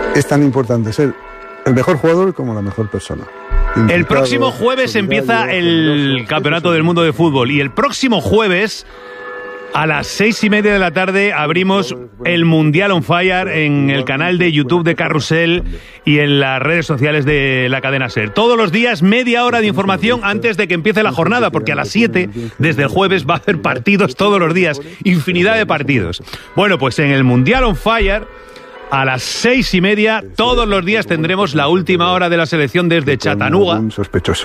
es tan importante ser el mejor jugador como la mejor persona. El próximo jueves empieza el Campeonato del Mundo de Fútbol y el próximo jueves a las 6:30 de la tarde abrimos el Mundial on Fire en el canal de YouTube de Carrusel y en las redes sociales de la cadena SER. Todos los días media hora de información antes de que empiece la jornada, porque a las 7 desde el jueves va a haber partidos todos los días, infinidad de partidos. Bueno, pues en el Mundial on Fire a las 6:30 todos los días tendremos la última hora de la selección desde Chattanooga. Un sospechoso.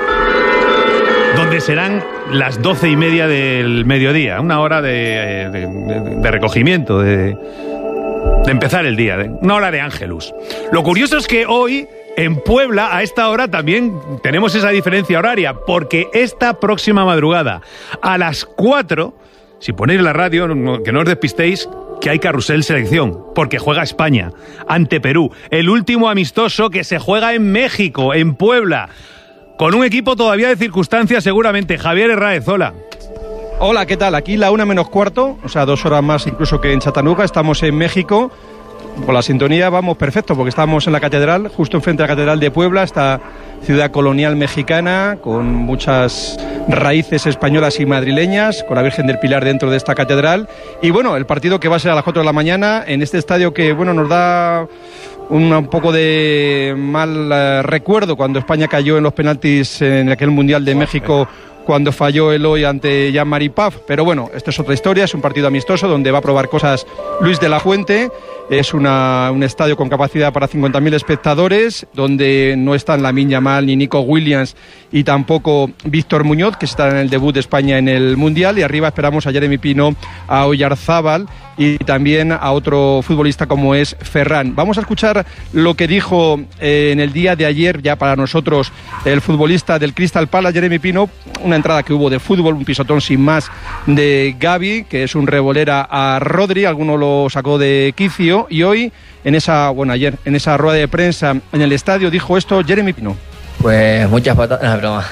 Donde serán las 12:30 del mediodía, una hora de recogimiento, de empezar el día, una hora de Ángelus. Lo curioso es que hoy, en Puebla, a esta hora también tenemos esa diferencia horaria, porque esta próxima madrugada, a las 4, si ponéis la radio, que no os despistéis, que hay Carrusel Selección, porque juega España ante Perú, el último amistoso que se juega en México, en Puebla, con un equipo todavía de circunstancias seguramente. Javier Herráez, hola. Hola, ¿qué tal? Aquí la 1:45, o sea, 2 horas más incluso que en Chattanooga. Estamos en México. Con la sintonía vamos perfecto, porque estamos en la catedral, justo enfrente de la catedral de Puebla, esta ciudad colonial mexicana, con muchas raíces españolas y madrileñas, con la Virgen del Pilar dentro de esta catedral. Y bueno, el partido que va a ser a las 4 de la mañana, en este estadio que, bueno, nos da un poco de mal recuerdo cuando España cayó en los penaltis en aquel Mundial de México, cuando falló Eloy ante Jean-Marie Paf. Pero bueno, esto es otra historia, es un partido amistoso donde va a probar cosas Luis de la Fuente. Es un estadio con capacidad para 50.000 espectadores, donde no están Lamine Yamal ni Nico Williams y tampoco Víctor Muñoz, que está en el debut de España en el Mundial. Y arriba esperamos a Jeremy Pino, a Oyarzábal y también a otro futbolista como es Ferran. Vamos a escuchar lo que dijo en el día de ayer, ya para nosotros, el futbolista del Crystal Palace, Jeremy Pino. Una entrada que hubo de fútbol, un pisotón sin más de Gavi, que es un revolera a Rodri, alguno lo sacó de quicio. Y hoy, ayer, en esa rueda de prensa en el estadio, dijo esto Jeremy Pino. Pues muchas patadas, no, broma.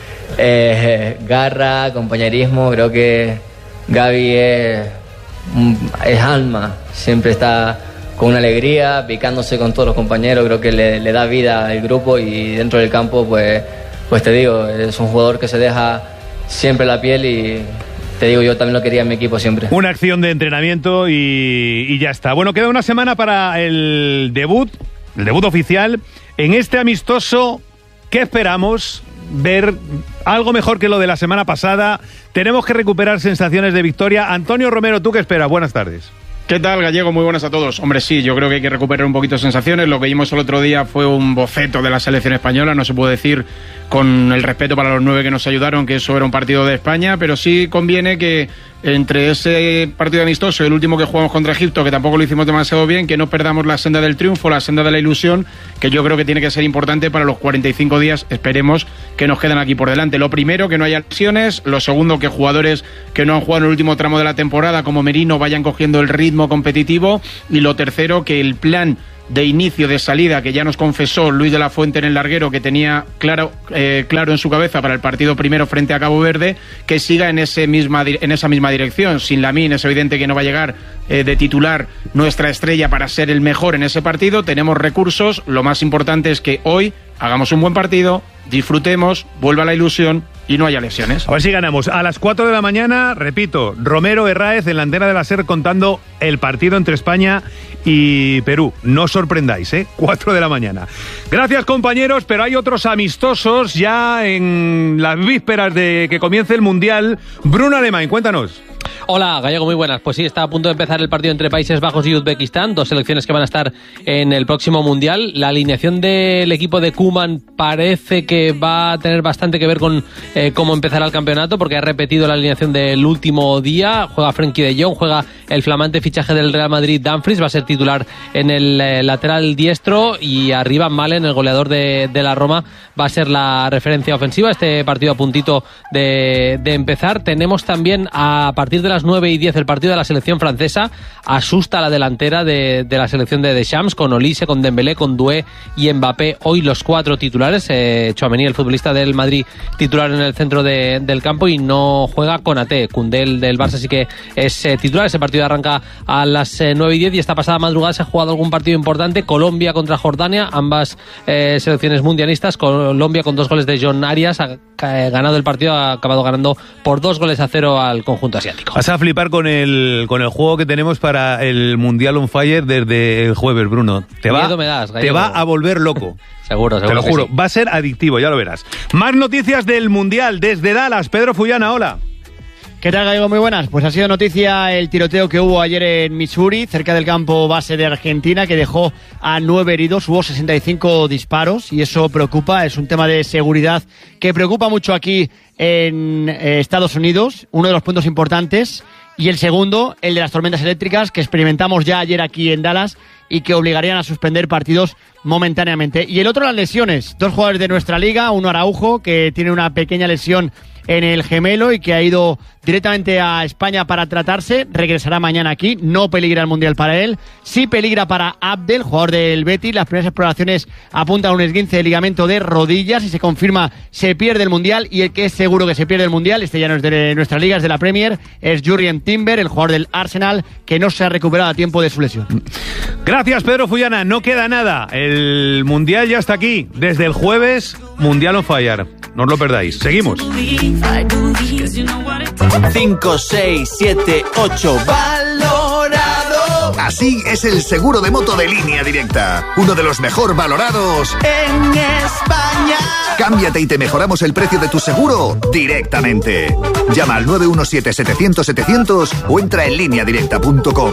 Garra, compañerismo, creo que Gavi es alma, siempre está con una alegría, picándose con todos los compañeros, creo que le da vida al grupo y dentro del campo, pues te digo, es un jugador que se deja siempre la piel y te digo, yo también lo quería en mi equipo siempre. Una acción de entrenamiento y ya está. Bueno, queda una semana para el debut oficial. En este amistoso, ¿qué esperamos? Ver algo mejor que lo de la semana pasada. Tenemos que recuperar sensaciones de victoria. Antonio Romero, ¿tú qué esperas? Buenas tardes. ¿Qué tal, Gallego? Muy buenas a todos. Hombre, sí, yo creo que hay que recuperar un poquito de sensaciones. Lo que vimos el otro día fue un boceto de la selección española. No se puede decir, con el respeto para los 9 que nos ayudaron, que eso era un partido de España, pero sí conviene que entre ese partido amistoso y el último que jugamos contra Egipto, que tampoco lo hicimos demasiado bien, que no perdamos la senda del triunfo, la senda de la ilusión, que yo creo que tiene que ser importante para los 45 días, esperemos, que nos quedan aquí por delante. Lo primero, que no haya lesiones. Lo segundo, que jugadores que no han jugado en el último tramo de la temporada, como Merino, vayan cogiendo el ritmo competitivo. Y lo tercero, que el plan de inicio, de salida, que ya nos confesó Luis de la Fuente en el larguero, que tenía claro en su cabeza para el partido primero frente a Cabo Verde, que siga en esa misma dirección. Sin Lamine es evidente que no va a llegar de titular nuestra estrella para ser el mejor en ese partido. Tenemos recursos, lo más importante es que hoy hagamos un buen partido, disfrutemos, vuelva la ilusión y no haya lesiones. A ver si ganamos. A las 4 de la mañana, repito, Romero Herráez en la antena de la SER contando el partido entre España y Perú. No os sorprendáis, 4 de la mañana. Gracias, compañeros, pero hay otros amistosos ya en las vísperas de que comience el Mundial. Bruno Alemán, cuéntanos. Hola, Gallego, muy buenas. Pues sí, está a punto de empezar el partido entre Países Bajos y Uzbekistán, 2 selecciones que van a estar en el próximo Mundial. La alineación del equipo de Koeman parece que va a tener bastante que ver con cómo empezará el campeonato, porque ha repetido la alineación del último día. Juega Frenkie de Jong, juega el flamante fichaje del Real Madrid, Dumfries, va a ser titular en el lateral diestro, y arriba Malen, el goleador de la Roma, va a ser la referencia ofensiva. Este partido a puntito de empezar. Tenemos también a partir partir de las 9:10 el partido de la selección francesa. Asusta a la delantera de la selección de Deschamps, con Olise, con Dembélé, con Doué y Mbappé, hoy los 4 titulares. Tchouaméni, el futbolista del Madrid, titular en el centro del campo, y no juega Konaté. Koundé del Barça sí que es titular. Ese partido arranca a las 9:10 y esta pasada madrugada se ha jugado algún partido importante. Colombia contra Jordania, ambas selecciones mundialistas. Colombia, con 2 goles de John Arias, ha ganado el partido, ha acabado ganando por 2-0 al conjunto asiático. Vas a flipar con el juego que tenemos para el Mundial on Fire desde el jueves, Bruno. Te va a volver loco. Seguro. Te lo juro, sí. Va a ser adictivo, ya lo verás. Más noticias del Mundial desde Dallas. Pedro Fullana, hola. ¿Qué tal, Gallego? Muy buenas. Pues ha sido noticia el tiroteo que hubo ayer en Missouri, cerca del campo base de Argentina, que dejó a 9 heridos. Hubo 65 disparos y eso preocupa. Es un tema de seguridad que preocupa mucho aquí en Estados Unidos. Uno de los puntos importantes. Y el segundo, el de las tormentas eléctricas, que experimentamos ya ayer aquí en Dallas y que obligarían a suspender partidos momentáneamente. Y el otro, las lesiones. 2 jugadores de nuestra liga, uno Araujo, que tiene una pequeña lesión en el gemelo y que ha ido directamente a España para tratarse, regresará mañana aquí, no peligra el Mundial para él, sí peligra para Abdel, jugador del Betis. Las primeras exploraciones apuntan a un esguince de ligamento de rodillas, y se confirma se pierde el Mundial, y el que es seguro que se pierde el Mundial, este ya no es de nuestra liga, es de la Premier, es Jurrien Timber, el jugador del Arsenal, que no se ha recuperado a tiempo de su lesión. Gracias, Pedro Fullana, no queda nada, el Mundial ya está aquí, desde el jueves, Mundial on Fire, no os lo perdáis, seguimos. 5, 6, 7, 8, valorado. Así es el seguro de moto de Línea Directa, uno de los mejor valorados en España. Cámbiate y te mejoramos el precio de tu seguro directamente. Llama al 917-700-700 o entra en lineadirecta.com.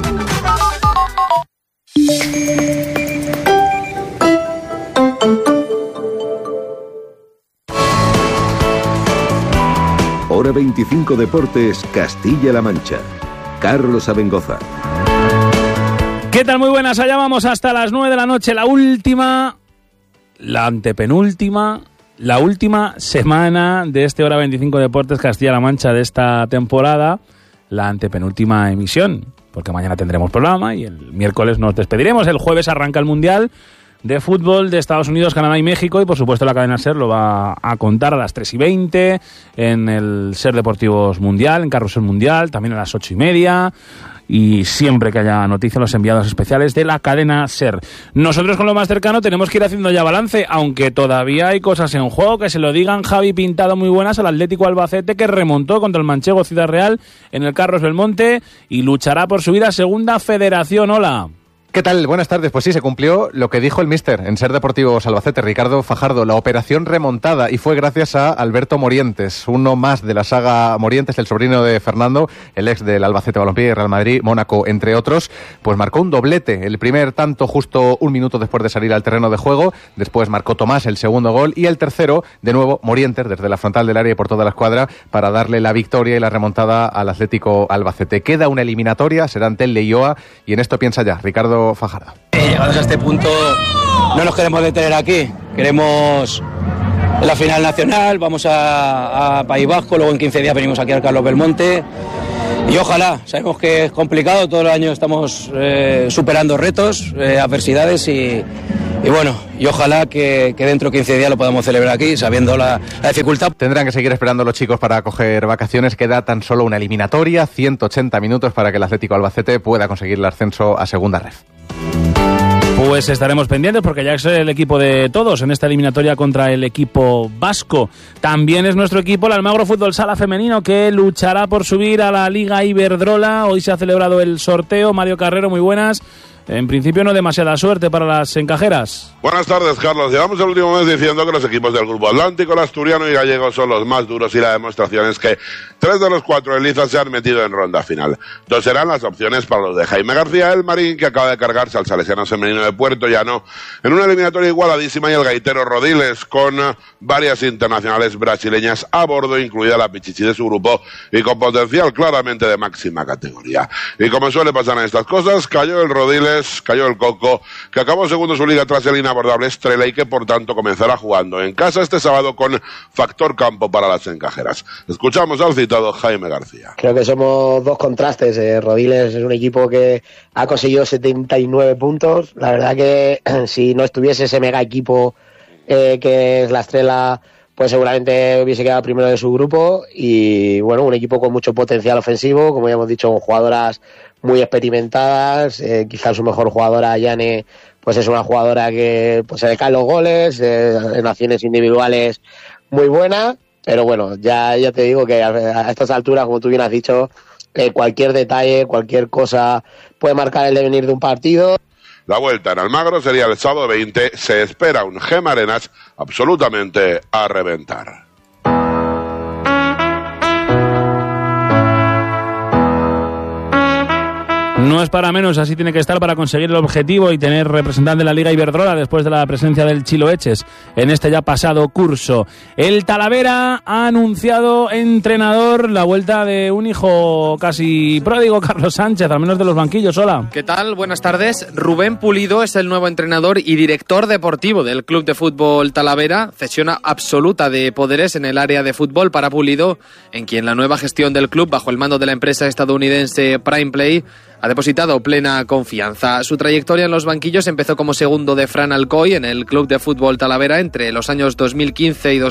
Hora 25 Deportes, Castilla-La Mancha. Carlos Abengoza. ¿Qué tal? Muy buenas, allá vamos hasta las 9 de la noche, la última semana de este Hora 25 Deportes Castilla-La Mancha de esta temporada, la antepenúltima emisión, porque mañana tendremos programa y el miércoles nos despediremos. El jueves arranca el Mundial de Fútbol de Estados Unidos, Canadá y México, y por supuesto la cadena SER lo va a contar a las 3:20 en el SER Deportivos Mundial, en Carrusel Mundial, también a las 8:30, y siempre que haya noticias, los enviados especiales de la cadena SER. Nosotros, con lo más cercano, tenemos que ir haciendo ya balance, aunque todavía hay cosas en juego. Que se lo digan Javi Pintado, muy buenas, al Atlético Albacete, que remontó contra el manchego Ciudad Real en el Carlos Belmonte y luchará por subir a Segunda Federación. Hola. ¿Qué tal? Buenas tardes. Pues sí, se cumplió lo que dijo el míster en SER Deportivos Albacete, Ricardo Fajardo, la operación remontada, y fue gracias a Alberto Morientes, uno más de la saga Morientes, el sobrino de Fernando, el ex del Albacete Balompié, Real Madrid, Mónaco, entre otros. Pues marcó un doblete, el primer tanto justo un minuto después de salir al terreno de juego, después marcó Tomás el segundo gol, y el tercero, de nuevo, Morientes, desde la frontal del área y por toda la escuadra, para darle la victoria y la remontada al Atlético Albacete. Queda una eliminatoria, será ante el Leioa, y en esto piensa ya Ricardo Fajardo. Llegados a este punto no nos queremos detener aquí, queremos la final nacional, vamos a País Vasco, luego en 15 días venimos aquí al Carlos Belmonte y ojalá, sabemos que es complicado, todo el año estamos superando retos, adversidades y bueno, y ojalá que dentro de 15 días lo podamos celebrar aquí, sabiendo la dificultad. Tendrán que seguir esperando los chicos para coger vacaciones. Queda tan solo una eliminatoria, 180 minutos para que el Atlético Albacete pueda conseguir el ascenso a Segunda Ref. Pues estaremos pendientes porque ya es el equipo de todos en esta eliminatoria contra el equipo vasco. También es nuestro equipo, el Almagro Fútbol Sala Femenino, que luchará por subir a la Liga Iberdrola. Hoy se ha celebrado el sorteo. Mario Carrero, muy buenas. En principio no demasiada suerte para las encajeras. Buenas tardes, Carlos. Llevamos el último mes diciendo que los equipos del Grupo Atlántico, el asturiano y gallego son los más duros, y la demostración es que 3 de los 4 en liza se han metido en ronda final. 2 serán las opciones para los de Jaime García, el Marín, que acaba de cargarse al Salesiano Femenino de Puerto Llano en una eliminatoria igualadísima, y el gaitero Rodiles, con varias internacionales brasileñas a bordo, incluida la Pichichi de su grupo, y con potencial claramente de máxima categoría. Y como suele pasar en estas cosas, cayó el Rodiles Leganés cayó el Coco, que acabó segundo su liga tras el inabordable Estrella y que por tanto comenzará jugando en casa este sábado con factor campo para las encajeras. Escuchamos al citado Jaime García. Creo que somos dos contrastes. Rodiles es un equipo que ha conseguido 79 puntos. La verdad que si no estuviese ese mega equipo que es la Estrella, pues seguramente hubiese quedado primero de su grupo. Y bueno, un equipo con mucho potencial ofensivo, como ya hemos dicho, con jugadoras muy experimentadas. Quizás su mejor jugadora, Yane, pues es una jugadora que pues se le caen los goles, en acciones individuales muy buena. Pero bueno, ya te digo que a estas alturas, como tú bien has dicho, cualquier detalle, cualquier cosa puede marcar el devenir de un partido. La vuelta en Almagro sería el sábado 20. Se espera un Gema Arenas absolutamente a reventar. No es para menos, así tiene que estar para conseguir el objetivo y tener representante de la Liga Iberdrola después de la presencia del Chiloeches en este ya pasado curso. El Talavera ha anunciado entrenador la vuelta de un hijo casi pródigo, Carlos Sánchez, al menos de los banquillos. Hola. ¿Qué tal? Buenas tardes. Rubén Pulido es el nuevo entrenador y director deportivo del Club de Fútbol Talavera. Cesión absoluta de poderes en el área de fútbol para Pulido, en quien la nueva gestión del club, bajo el mando de la empresa estadounidense Prime Play, ha depositado plena confianza. Su trayectoria en los banquillos empezó como segundo de Fran Alcoy en el Club de Fútbol Talavera entre los años 2015 y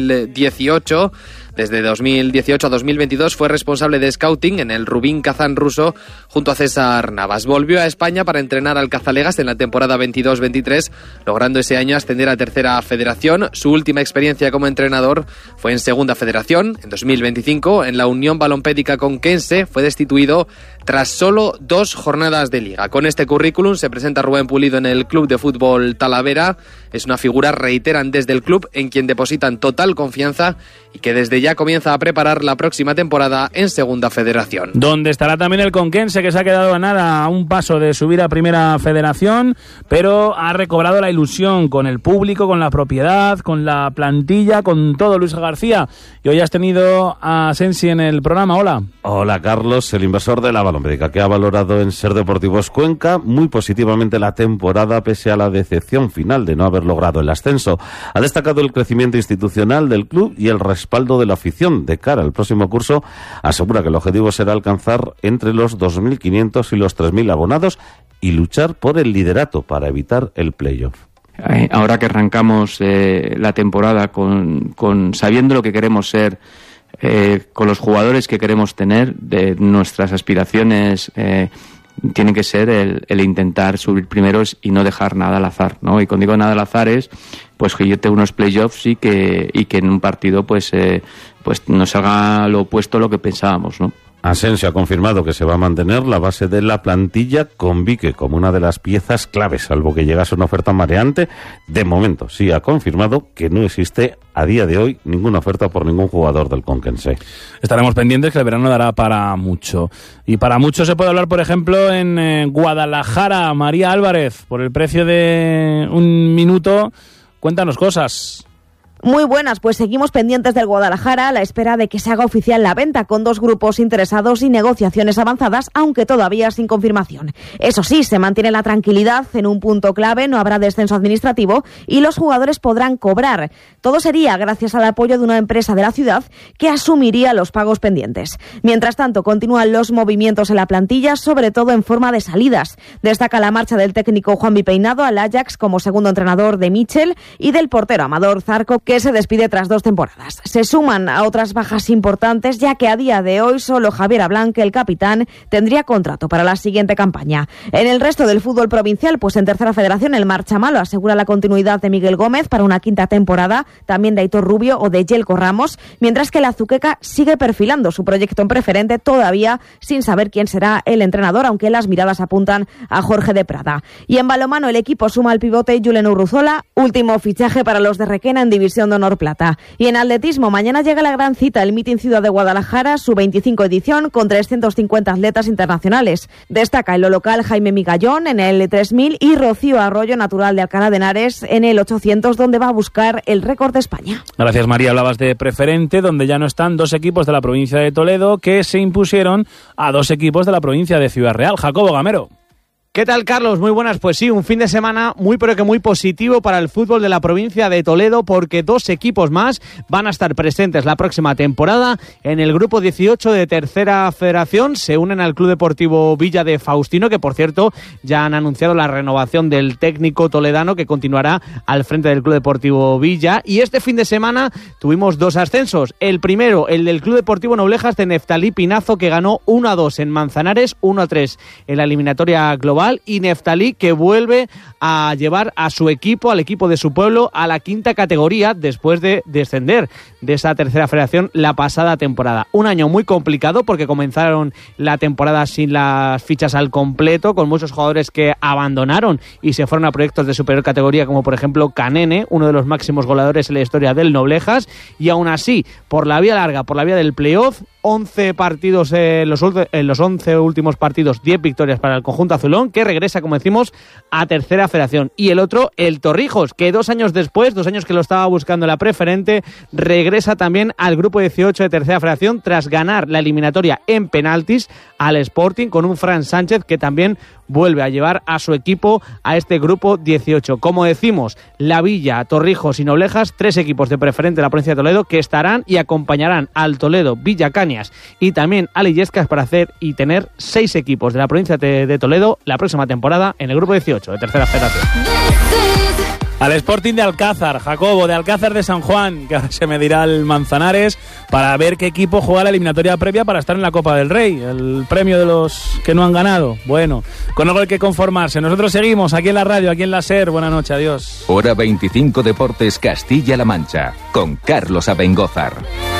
2018. Desde 2018 a 2022 fue responsable de scouting en el Rubin Kazán ruso junto a César Navas. Volvió a España para entrenar al Cazalegas en la temporada 22-23, logrando ese año ascender a Tercera Federación. Su última experiencia como entrenador fue en Segunda Federación. En 2025, en la Unión Balompédica Conquense, fue destituido tras solo 2 jornadas de liga. Con este currículum se presenta Rubén Pulido en el Club de Fútbol Talavera. Es una figura, reiteran desde el club, en quien depositan total confianza y que desde ya comienza a preparar la próxima temporada en Segunda Federación. Donde estará también el Conquense, que se ha quedado a nada, a un paso de subir a Primera Federación, pero ha recobrado la ilusión con el público, con la propiedad, con la plantilla, con todo. Luis García, y hoy has tenido a Sensi en el programa. Hola. Hola, Carlos, el inversor de la Balompédica, que ha valorado en Ser Deportivos Cuenca muy positivamente la temporada pese a la decepción final de no haber logrado el ascenso. Ha destacado el crecimiento institucional del club y el respaldo de la afición de cara al próximo curso. Asegura que el objetivo será alcanzar entre los 2.500 y los 3.000 abonados y luchar por el liderato para evitar el playoff. Ahora que arrancamos la temporada con sabiendo lo que queremos ser, con los jugadores que queremos tener, de nuestras aspiraciones tiene que ser el intentar subir primeros y no dejar nada al azar, ¿no? Y cuando digo nada al azar es pues que yo tengo unos playoffs y que en un partido pues nos salga lo opuesto a lo que pensábamos, ¿no? Asensio ha confirmado que se va a mantener la base de la plantilla con Vique como una de las piezas claves, salvo que llegase una oferta mareante. De momento sí ha confirmado que no existe a día de hoy ninguna oferta por ningún jugador del Conquense. Estaremos pendientes, que el verano dará para mucho. Y para mucho se puede hablar, por ejemplo, en Guadalajara. María Álvarez, por el precio de un minuto, cuéntanos cosas. Muy buenas, pues seguimos pendientes del Guadalajara a la espera de que se haga oficial la venta, con 2 grupos interesados y negociaciones avanzadas, aunque todavía sin confirmación. Eso sí, se mantiene la tranquilidad en un punto clave: no habrá descenso administrativo y los jugadores podrán cobrar. Todo sería gracias al apoyo de una empresa de la ciudad que asumiría los pagos pendientes. Mientras tanto, continúan los movimientos en la plantilla, sobre todo en forma de salidas. Destaca la marcha del técnico Juanvi Peinado al Ajax como segundo entrenador de Michel y del portero Amador Zarco, que se despide tras 2 temporadas. Se suman a otras bajas importantes, ya que a día de hoy solo Javier Ablanque, el capitán, tendría contrato para la siguiente campaña. En el resto del fútbol provincial, pues en Tercera Federación el Marchamalo asegura la continuidad de Miguel Gómez para una 5ª temporada, también de Aitor Rubio o de Yelko Ramos, mientras que la Azuqueca sigue perfilando su proyecto en preferente, todavía sin saber quién será el entrenador, aunque las miradas apuntan a Jorge de Prada. Y en balonmano el equipo suma al pivote Julen Urruzola, último fichaje para los de Requena en División de Honor Plata. Y en atletismo, mañana llega la gran cita, el Meeting Ciudad de Guadalajara, su 25 edición, con 350 atletas internacionales. Destaca en lo local Jaime Migallón en el 3000 y Rocío Arroyo, natural de Alcalá de Henares, en el 800, donde va a buscar el récord de España. Gracias, María. Hablabas de preferente, donde ya no están 2 equipos de la provincia de Toledo que se impusieron a 2 equipos de la provincia de Ciudad Real. Jacobo Gamero. ¿Qué tal, Carlos? Muy buenas. Pues sí, un fin de semana muy pero que muy positivo para el fútbol de la provincia de Toledo, porque 2 equipos más van a estar presentes la próxima temporada en el grupo 18 de Tercera Federación. Se unen al Club Deportivo Villa de Faustino, que por cierto ya han anunciado la renovación del técnico toledano que continuará al frente del Club Deportivo Villa. Y este fin de semana tuvimos 2 ascensos. El primero, el del Club Deportivo Noblejas de Neftalí Pinazo, que ganó 1-2 en Manzanares, 1-3 en la eliminatoria global. Y Neftalí, que vuelve a llevar a su equipo, al equipo de su pueblo, a la 5ª categoría después de descender de esa Tercera Federación la pasada temporada. Un año muy complicado porque comenzaron la temporada sin las fichas al completo, con muchos jugadores que abandonaron y se fueron a proyectos de superior categoría, como por ejemplo Canene, uno de los máximos goleadores en la historia del Noblejas, y aún así, por la vía larga, por la vía del playoff, 11 partidos en los 11 últimos partidos, 10 victorias para el conjunto azulón, que regresa, como decimos, a Tercera Federación. Y el otro, el Torrijos, que 2 años después, 2 años que lo estaba buscando la preferente, regresa también al grupo 18 de Tercera Federación tras ganar la eliminatoria en penaltis al Sporting, con un Fran Sánchez que también vuelve a llevar a su equipo a este grupo 18. Como decimos, La Villa, Torrijos y Noblejas, 3 equipos de preferente de la provincia de Toledo que estarán y acompañarán al Toledo, Villa Cañas y también a Illescas para hacer y tener 6 equipos de la provincia de Toledo la próxima temporada en el grupo 18 de Tercera Federación. Al Sporting de Alcázar, Jacobo, de Alcázar de San Juan, que ahora se medirá al Manzanares para ver qué equipo juega la eliminatoria previa para estar en la Copa del Rey, el premio de los que no han ganado. Bueno, con algo hay que conformarse. Nosotros seguimos aquí en la radio, aquí en la SER. Buenas noches, adiós. Hora 25 Deportes Castilla-La Mancha, con Carlos Abengózar.